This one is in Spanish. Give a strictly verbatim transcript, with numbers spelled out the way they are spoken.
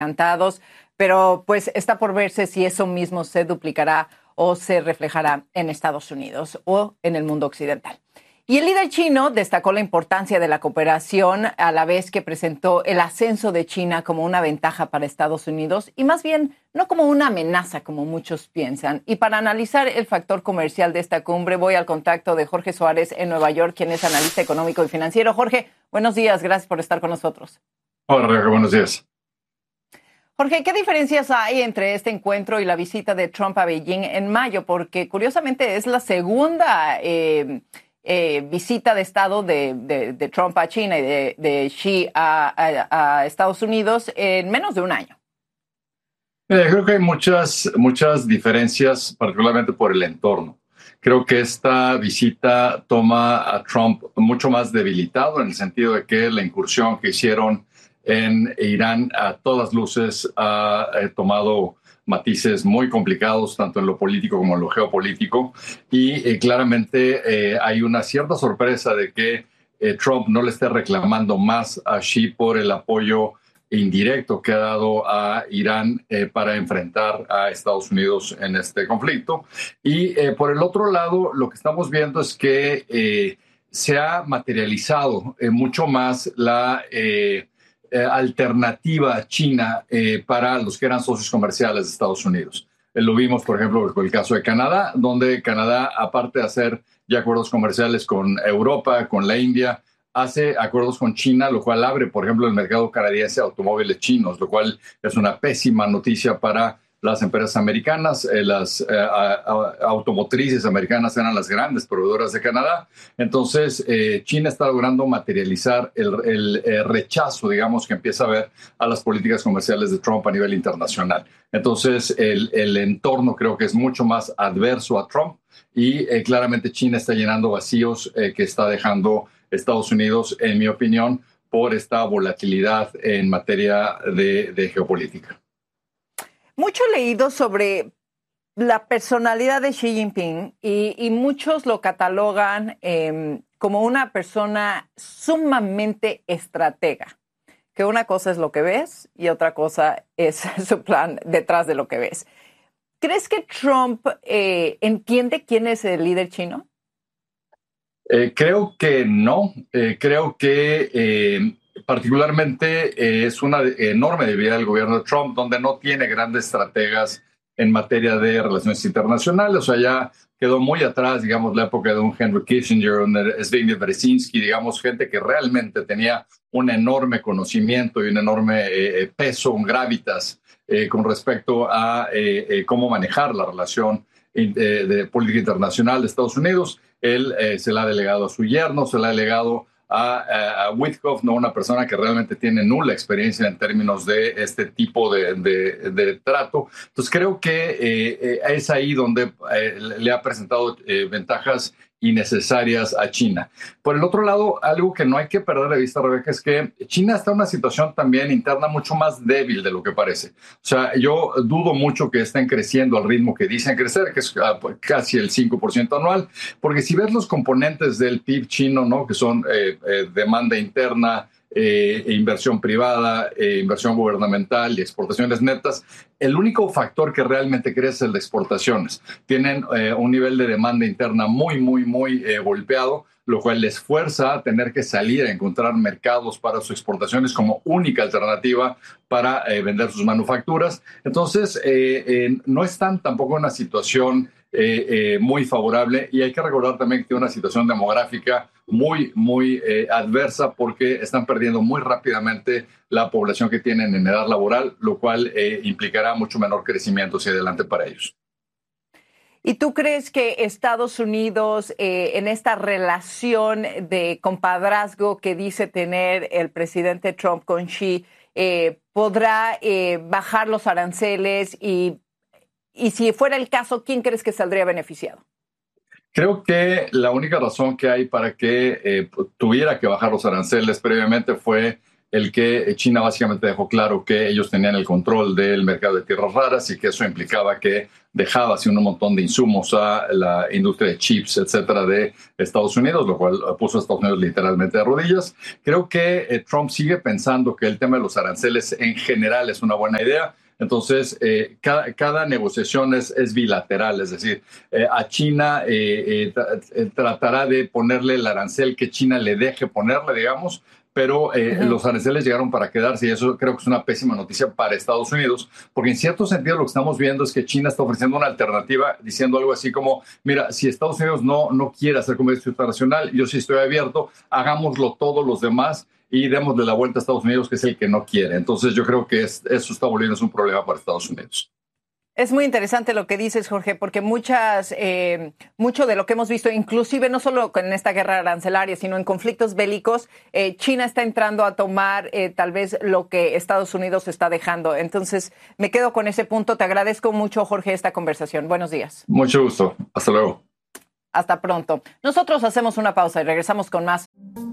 encantados, pero pues está por verse si eso mismo se duplicará o se reflejará en Estados Unidos o en el mundo occidental. Y el líder chino destacó la importancia de la cooperación a la vez que presentó el ascenso de China como una ventaja para Estados Unidos y más bien no como una amenaza como muchos piensan. Y para analizar el factor comercial de esta cumbre voy al contacto de Jorge Suárez en Nueva York, quien es analista económico y financiero. Jorge, buenos días, gracias por estar con nosotros. Hola, Rebeca, buenos días. Jorge, ¿qué diferencias hay entre este encuentro y la visita de Trump a Beijing en mayo? Porque curiosamente es la segunda eh, eh, visita de Estado de, de, de Trump a China y de, de Xi a, a, a Estados Unidos en menos de un año. Eh, creo que hay muchas, muchas diferencias, particularmente por el entorno. Creo que esta visita toma a Trump mucho más debilitado en el sentido de que la incursión que hicieron en Irán a todas luces ha eh, tomado matices muy complicados, tanto en lo político como en lo geopolítico, y eh, claramente eh, hay una cierta sorpresa de que eh, Trump no le esté reclamando más a Xi por el apoyo indirecto que ha dado a Irán eh, para enfrentar a Estados Unidos en este conflicto. Y eh, por el otro lado, lo que estamos viendo es que eh, se ha materializado eh, mucho más la eh, Eh, alternativa china eh, para los que eran socios comerciales de Estados Unidos. Eh, lo vimos, por ejemplo, con el caso de Canadá, donde Canadá, aparte de hacer ya acuerdos comerciales con Europa, con la India, hace acuerdos con China, lo cual abre, por ejemplo, el mercado canadiense a automóviles chinos, lo cual es una pésima noticia para las empresas americanas. Eh, las eh, a, a, automotrices americanas eran las grandes proveedoras de Canadá. Entonces, eh, China está logrando materializar el, el, el rechazo, digamos, que empieza a haber a las políticas comerciales de Trump a nivel internacional. Entonces, el, el entorno creo que es mucho más adverso a Trump y eh, claramente China está llenando vacíos eh, que está dejando Estados Unidos, en mi opinión, por esta volatilidad en materia de, de geopolítica. Mucho leído sobre la personalidad de Xi Jinping y, y muchos lo catalogan eh, como una persona sumamente estratega, que una cosa es lo que ves y otra cosa es su plan detrás de lo que ves. ¿Crees que Trump eh, entiende quién es el líder chino? Eh, creo que no. Eh, creo que eh, particularmente eh, es una enorme debilidad del gobierno de Trump, donde no tiene grandes estrategas en materia de relaciones internacionales. O sea, ya quedó muy atrás, digamos, la época de un Henry Kissinger, un Zbigniew Brzezinski, digamos, gente que realmente tenía un enorme conocimiento y un enorme eh, peso, un gravitas eh, con respecto a eh, eh, cómo manejar la relación eh, de política internacional de Estados Unidos. Él eh, se la ha delegado a su yerno, se la ha delegado a, a, a Witkoff, ¿no? Una persona que realmente tiene nula experiencia en términos de este tipo de, de, de trato. Entonces creo que eh, eh, es ahí donde eh, le ha presentado eh, ventajas innecesarias a China. Por el otro lado, algo que no hay que perder de vista, Rebeca, es que China está en una situación también interna mucho más débil de lo que parece. O sea, yo dudo mucho que estén creciendo al ritmo que dicen crecer, que es casi el cinco por ciento anual, porque si ves los componentes del P I B chino, ¿no? Que son eh, eh, demanda interna, Eh, inversión privada, eh, inversión gubernamental y exportaciones netas, el único factor que realmente crece es el de exportaciones. Tienen eh, un nivel de demanda interna muy, muy, muy eh, golpeado, lo cual les fuerza a tener que salir a encontrar mercados para sus exportaciones como única alternativa para eh, vender sus manufacturas. Entonces, eh, eh, no están tampoco en una situación Eh, eh, muy favorable, y hay que recordar también que tiene una situación demográfica muy, muy eh, adversa, porque están perdiendo muy rápidamente la población que tienen en edad laboral, lo cual eh, implicará mucho menor crecimiento hacia adelante para ellos. ¿Y tú crees que Estados Unidos, eh, en esta relación de compadrazgo que dice tener el presidente Trump con Xi, eh, podrá eh, bajar los aranceles y Y si fuera el caso, ¿quién crees que saldría beneficiado? Creo que la única razón que hay para que eh, tuviera que bajar los aranceles previamente fue el que China básicamente dejó claro que ellos tenían el control del mercado de tierras raras y que eso implicaba que dejaba así un montón de insumos a la industria de chips, etcétera, de Estados Unidos, lo cual puso a Estados Unidos literalmente de rodillas. Creo que eh, Trump sigue pensando que el tema de los aranceles en general es una buena idea. Entonces, eh, cada, cada negociación es, es bilateral, es decir, eh, a China eh, eh, tra- tratará de ponerle el arancel que China le deje ponerle, digamos, pero eh, uh-huh. los aranceles llegaron para quedarse y eso creo que es una pésima noticia para Estados Unidos, porque en cierto sentido lo que estamos viendo es que China está ofreciendo una alternativa diciendo algo así como, mira, si Estados Unidos no, no quiere hacer comercio internacional, yo sí estoy abierto, hagámoslo todos los demás y démosle la vuelta a Estados Unidos, que es el que no quiere. Entonces yo creo que es, eso está volviendo un problema para Estados Unidos. Es muy interesante lo que dices, Jorge, porque muchas, eh, mucho de lo que hemos visto, inclusive no solo en esta guerra arancelaria, sino en conflictos bélicos, eh, China está entrando a tomar eh, tal vez lo que Estados Unidos está dejando. Entonces, me quedo con ese punto. Te agradezco mucho, Jorge, esta conversación. Buenos días. Mucho gusto. Hasta luego. Hasta pronto. Nosotros hacemos una pausa y regresamos con más.